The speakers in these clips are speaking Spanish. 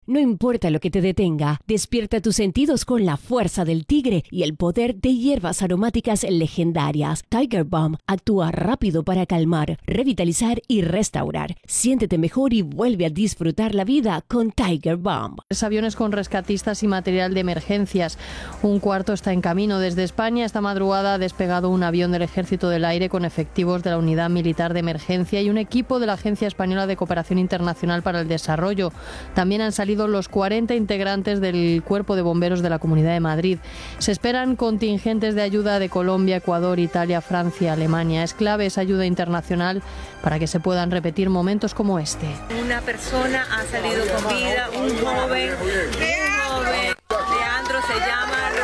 No importa lo que te detenga, despierta tus sentidos con la fuerza del tigre y el poder de hierbas aromáticas legendarias. Tiger Balm actúa rápido para calmar, revitalizar y restaurar. Siéntete mejor y vuelve a disfrutar la vida con Tiger Balm. Aviones con rescatistas y material de emergencias. Un cuarto está en camino. Desde España esta madrugada ha despegado un avión del Ejército del Aire con efectivos de la Unidad Militar de Emergencia y un equipo de la Agencia Española de Cooperación Internacional para el Desarrollo. También han salido los 40 integrantes del Cuerpo de Bomberos de la Comunidad de Madrid. Se esperan contingentes de ayuda de Colombia, Ecuador, Italia, Francia, Alemania. Es clave esa ayuda internacional para que se puedan repetir momentos como este. Una persona ha salido con vida, un joven, Leandro se llama, lo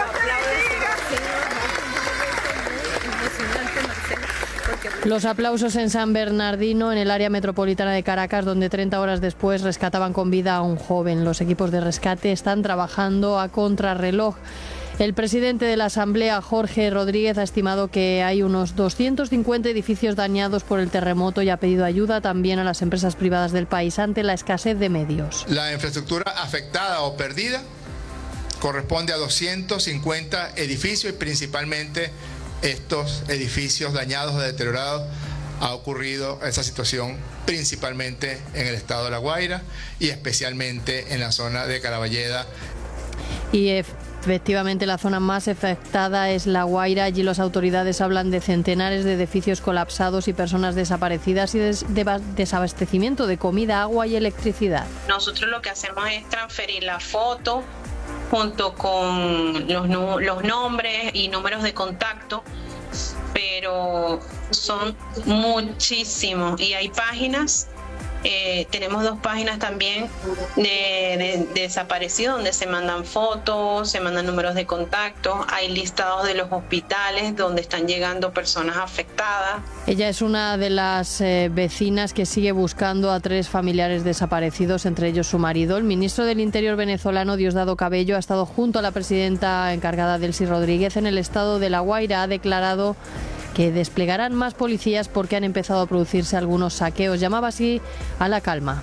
aplaude. Los aplausos en San Bernardino, en el área metropolitana de Caracas, donde 30 horas después rescataban con vida a un joven. Los equipos de rescate están trabajando a contrarreloj. El presidente de la Asamblea, Jorge Rodríguez, ha estimado que hay unos 250 edificios dañados por el terremoto y ha pedido ayuda también a las empresas privadas del país ante la escasez de medios. La infraestructura afectada o perdida corresponde a 250 edificios y principalmente estos edificios dañados o deteriorados. Ha ocurrido esa situación principalmente en el estado de La Guaira y especialmente en la zona de Caraballeda. Y efectivamente la zona más afectada es La Guaira. Allí las autoridades hablan de centenares de edificios colapsados y personas desaparecidas y de desabastecimiento de comida, agua y electricidad. Nosotros lo que hacemos es transferir la foto junto con los nombres y números de contacto, pero son muchísimos y hay páginas. Tenemos 2 páginas también de desaparecidos donde se mandan fotos, se mandan números de contacto, hay listados de los hospitales donde están llegando personas afectadas. Ella es una de las vecinas que sigue buscando a 3 familiares desaparecidos, entre ellos su marido. El ministro del Interior venezolano, Diosdado Cabello, ha estado junto a la presidenta encargada, Delcy Rodríguez, en el estado de La Guaira. Ha declarado que desplegarán más policías porque han empezado a producirse algunos saqueos. Llamaba así a la calma.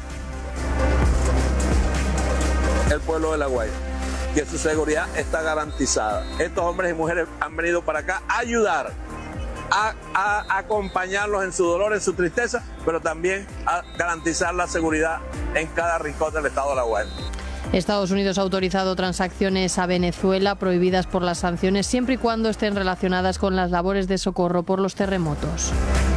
El pueblo de La Guaira, que su seguridad está garantizada. Estos hombres y mujeres han venido para acá a ayudar, a acompañarlos en su dolor, en su tristeza, pero también a garantizar la seguridad en cada rincón del estado de La Guaira. Estados Unidos ha autorizado transacciones a Venezuela prohibidas por las sanciones siempre y cuando estén relacionadas con las labores de socorro por los terremotos.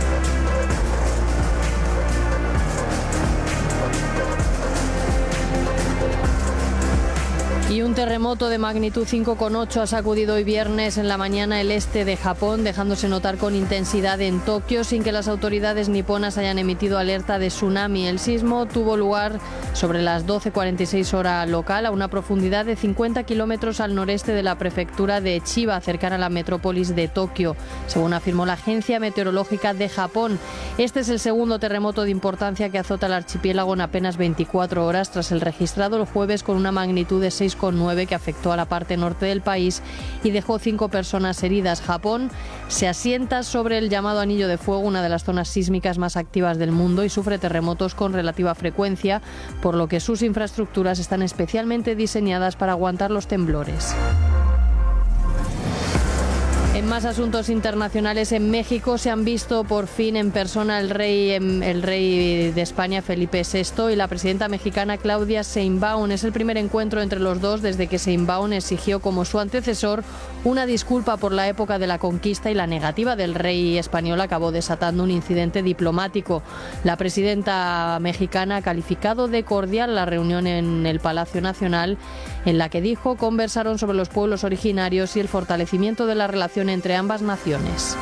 Y un terremoto de magnitud 5,8 ha sacudido hoy viernes en la mañana el este de Japón, dejándose notar con intensidad en Tokio sin que las autoridades niponas hayan emitido alerta de tsunami. El sismo tuvo lugar sobre las 12:46 hora local a una profundidad de 50 kilómetros al noreste de la prefectura de Chiba, cercana a la metrópolis de Tokio, según afirmó la Agencia Meteorológica de Japón. Este es el segundo terremoto de importancia que azota el archipiélago en apenas 24 horas, tras el registrado el jueves con una magnitud de 6,9 que afectó a la parte norte del país y dejó 5 personas heridas. Japón se asienta sobre el llamado Anillo de Fuego, una de las zonas sísmicas más activas del mundo, y sufre terremotos con relativa frecuencia, por lo que sus infraestructuras están especialmente diseñadas para aguantar los temblores. En más asuntos internacionales, en México se han visto por fin en persona el rey de España, Felipe VI, y la presidenta mexicana, Claudia Sheinbaum. Es el primer encuentro entre los dos desde que Sheinbaum exigió, como su antecesor, una disculpa por la época de la conquista, y la negativa del rey español acabó desatando un incidente diplomático. La presidenta mexicana ha calificado de cordial la reunión en el Palacio Nacional, en la que dijo conversaron sobre los pueblos originarios y el fortalecimiento de la relación entre ambas naciones.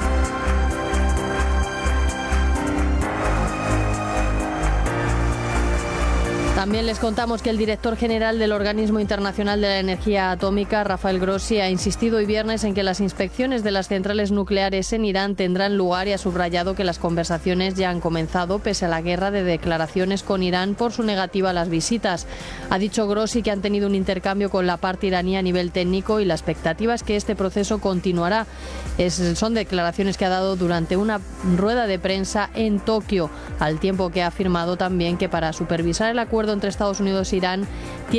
También les contamos que el director general del Organismo Internacional de la Energía Atómica, Rafael Grossi, ha insistido hoy viernes en que las inspecciones de las centrales nucleares en Irán tendrán lugar y ha subrayado que las conversaciones ya han comenzado pese a la guerra de declaraciones con Irán por su negativa a las visitas. Ha dicho Grossi que han tenido un intercambio con la parte iraní a nivel técnico y la expectativa es que este proceso continuará. Son declaraciones que ha dado durante una rueda de prensa en Tokio, al tiempo que ha afirmado también que para supervisar el acuerdo entre Estados Unidos e Irán